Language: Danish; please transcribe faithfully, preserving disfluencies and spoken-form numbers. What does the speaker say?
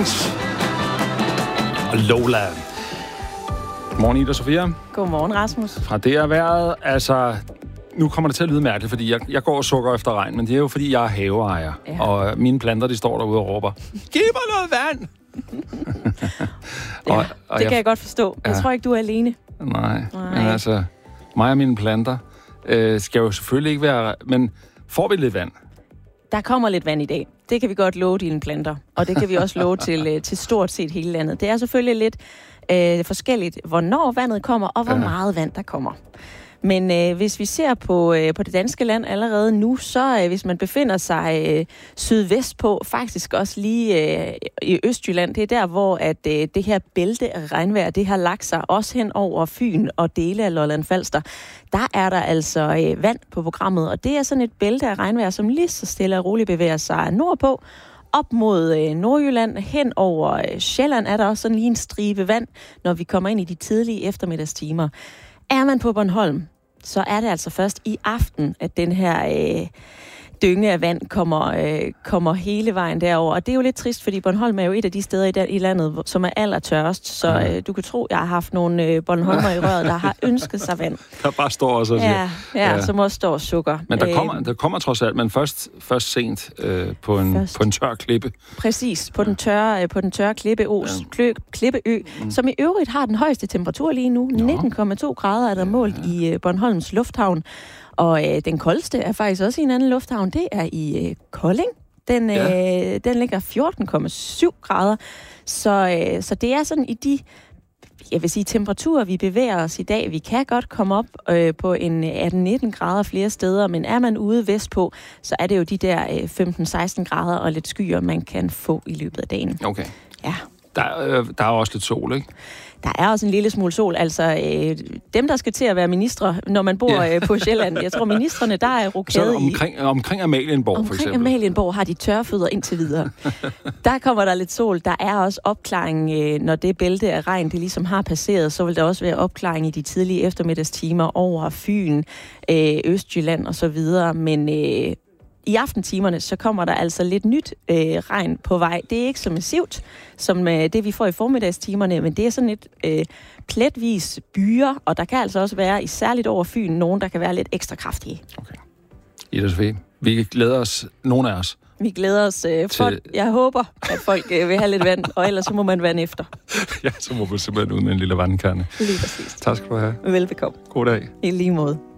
Og Lola. Godmorgen, Ida Sofia. Godmorgen, Rasmus. Fra det er vejret, altså... Nu kommer det til at lyde mærkeligt, fordi jeg, jeg går og sukker efter regn, men det er jo, fordi jeg er haveejer. Ja. Og mine planter, de står derude og råber, giv mig noget vand! ja, og, og det jeg, kan jeg godt forstå. Jeg ja. tror ikke, du er alene. Nej, Nej. men altså, mig og mine planter øh, skal jo selvfølgelig ikke være... Men får vi lidt vand? Der kommer lidt vand i dag. Det kan vi godt love dine planter. Og det kan vi også love til, til stort set hele landet. Det er selvfølgelig lidt øh, forskelligt, hvornår vandet kommer, og hvor ja. meget vand der kommer. Men øh, hvis vi ser på, øh, på det danske land allerede nu, så øh, hvis man befinder sig øh, sydvest på, faktisk også lige øh, i Østjylland, det er der, hvor at, øh, det her bælte af regnvejr, det har lagt sig også hen over Fyn og dele af Lolland Falster. Der er der altså øh, vand på programmet, og det er sådan et bælte af regnvejr, som lige så stille og roligt bevæger sig nordpå. Op mod øh, Nordjylland, hen over øh, Sjælland er der også sådan lige en stribe vand, når vi kommer ind i de tidlige eftermiddagstimer. Er man på Bornholm, så er det altså først i aften, at den her øh, dynge af vand kommer, øh, kommer hele vejen derover. Og det er jo lidt trist, fordi Bornholm er jo et af de steder i, der, i landet, som er allertørst. Så øh, du kan tro, jeg har haft nogle øh, Bornholmer i røret, der har ønsket sig vand. Der bare står også og siger. Ja, ja, ja, som også står og sukker. Men der kommer, der kommer trods alt, men først, først sent øh, på, en, først. på en tør klippe. Præcis, på den tørre, på den tørre klippeø, ja. klippeø mm. som i øvrigt har den højeste temperatur lige nu. Nå. nitten komma to grader er der målt ja. i øh, Bornholms lufthavn. Og øh, den koldeste er faktisk også i en anden lufthavn. Det er i øh, Kolding. Den, øh, ja. den ligger fjorten komma syv grader. Så, øh, så det er sådan i de, jeg vil sige, temperaturer, vi bevæger os i dag. Vi kan godt komme op øh, på en atten nitten grader flere steder, men er man ude vestpå, så er det jo de der øh, femten seksten grader og lidt skyer, man kan få i løbet af dagen. Okay. Ja. Der, øh, der er også lidt sol, ikke? Der er også en lille smule sol. Altså, øh, dem, der skal til at være ministre, når man bor øh, på Sjælland, jeg tror, ministrene, der er rokade i... Omkring, omkring Amalienborg, omkring for eksempel. Omkring Amalienborg har de tørfødder indtil videre. Der kommer der lidt sol. Der er også opklaring, øh, når det bælte af regn, det ligesom har passeret, så vil der også være opklaring i de tidlige eftermiddagstimer over Fyn, øh, Østjylland og så videre. Men... Øh, I aftentimerne, så kommer der altså lidt nyt øh, regn på vej. Det er ikke så massivt, som øh, det vi får i formiddagstimerne, men det er sådan et øh, pletvis byer, og der kan altså også være, særligt over Fyn, nogen, der kan være lidt ekstra kraftige. Okay. Ida Sofie, vi glæder os, nogen af os. Vi glæder os. Øh, for, til... Jeg håber, at folk øh, vil have lidt vand, og ellers så må man vande efter. Ja, så må man simpelthen ud med en lille vandkerne. Lige præcis. Tak skal du have. Velbekomme. God dag. I lige måde.